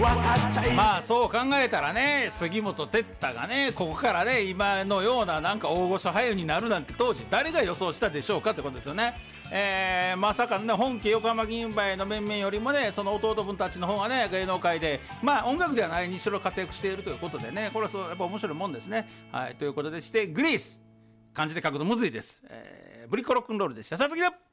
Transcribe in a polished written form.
まあそう考えたらね、杉本哲太がねここからね今のようななんか大御所俳優になるなんて当時誰が予想したでしょうかってことですよね。まさかね本家横浜銀杯の面々よりもねその弟分たちの方がね芸能界でまあ音楽ではないにしろ活躍しているということでね、これはやっぱ面白いもんですね。はい、ということでしてグリース漢字で書くとむずいです。ブリッコロックンロールでした。さつきだ。